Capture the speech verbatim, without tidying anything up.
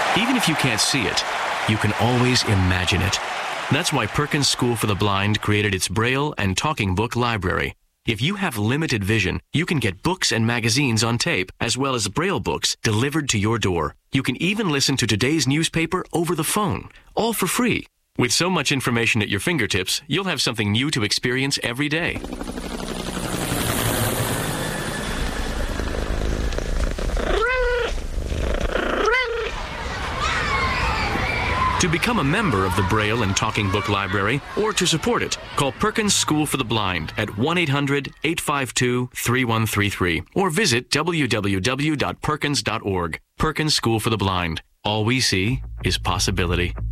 Even if you can't see it, you can always imagine it. That's why Perkins School for the Blind created its Braille and Talking Book library. If you have limited vision, you can get books and magazines on tape, as well as Braille books delivered to your door. You can even listen to today's newspaper over the phone, all for free. With so much information at your fingertips, you'll have something new to experience every day. To become a member of the Braille and Talking Book Library, or to support it, call Perkins School for the Blind at one eight hundred, eight five two, three one three three or visit w w w dot perkins dot org. Perkins School for the Blind. All we see is possibility.